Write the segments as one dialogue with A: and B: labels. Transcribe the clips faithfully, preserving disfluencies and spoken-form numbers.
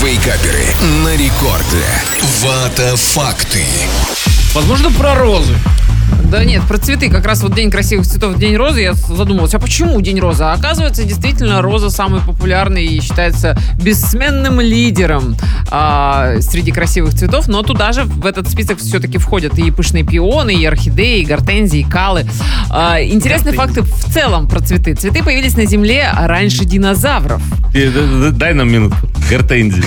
A: Вейкаперы на рекорде. Вата факты.
B: Возможно, про розы.
C: Да нет, про цветы. Как раз вот День красивых цветов, День розы. Я задумалась, а почему День розы? А оказывается, действительно, роза самый популярный и считается бессменным лидером а, среди красивых цветов. Но туда же в этот список все-таки входят и пышные пионы, и орхидеи, и гортензии, и калы. А, интересные факты в целом про цветы. Цветы появились на Земле раньше динозавров.
D: Дай нам минутку. Гортензии.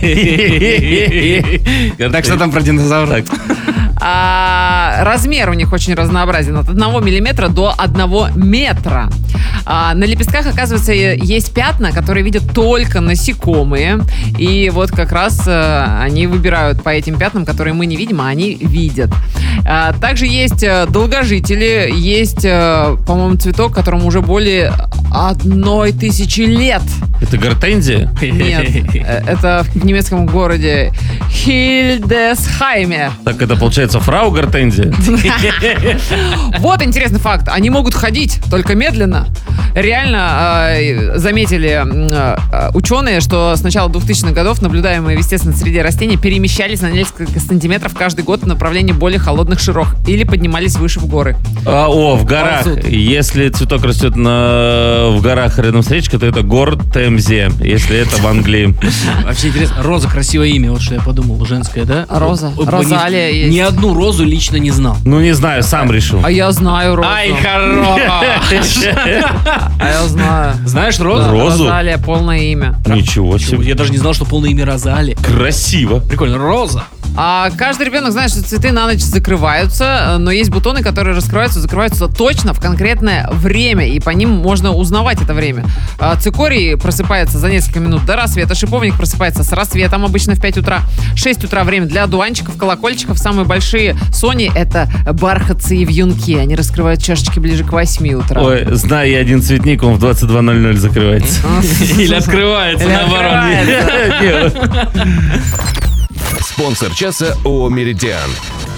B: Так что там про динозавров?
C: А, размер у них очень разнообразен. От одного миллиметра до одного метра. А, на лепестках, оказывается, есть пятна, которые видят только насекомые. И вот как раз а, они выбирают по этим пятнам, которые мы не видим, а они видят. А, также есть долгожители. Есть, а, по-моему, цветок, которому уже более одной тысячи лет.
D: Это гортензия?
C: Нет, это в немецком городе Хильдесхайме.
D: Так это получается фрау Гортензия?
C: Вот интересный факт. Они могут ходить, только медленно. Реально э, заметили э, ученые, что с начала двухтысячных годов наблюдаемые в естественной среде растения перемещались на несколько сантиметров каждый год в направлении более холодных широт или поднимались выше в горы.
D: А, о, в горах.
C: Ползут.
D: Если цветок растет на, в горах рядом с речкой, то это Гортемзия. Если это в Англии.
B: Вообще интересно, роза красивое имя, вот что я подумал, женское, да?
C: Роза.
B: Вот,
C: Розалия
B: ни,
C: есть.
B: Ни одну розу лично не знал.
D: Ну, не знаю, сам решил.
C: А я знаю розу.
B: Ай, хорош!
C: А я знаю.
B: Знаешь розу?
C: Да,
D: Розу?
C: Розалия, полное имя.
D: Ничего себе.
B: Я даже не знал, что полное имя Розалия.
D: Красиво.
B: Прикольно, роза.
C: А каждый ребенок знает, что цветы на ночь закрываются, но есть бутоны, которые раскрываются, закрываются точно в конкретное время, и по ним можно узнавать это время. А цикорий просыпается за несколько минут до рассвета, шиповник просыпается с рассветом, обычно в пять утра, шесть утра время для одуванчиков, колокольчиков, самые большие сони — это бархатцы и вьюнки, они раскрывают чашечки ближе к восьми утра.
D: Ой, знаю я один цветник, он в двадцать два ноль ноль закрывается.
B: Или открывается,
C: Или
B: наоборот.
C: открывается.
A: Спонсор часа ООО «Меридиан».